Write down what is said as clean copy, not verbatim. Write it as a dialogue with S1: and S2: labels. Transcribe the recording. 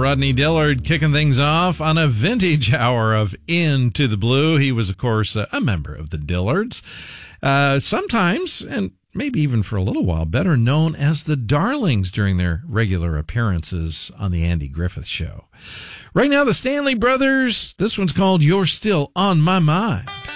S1: Rodney Dillard kicking things off on a vintage hour of Into the Blue. He was, of course, a member of the Dillards. Sometimes, and maybe even for a little while, better known as the Darlings during their regular appearances on the Andy Griffith Show. Right now, the Stanley Brothers. This one's called You're Still on My Mind.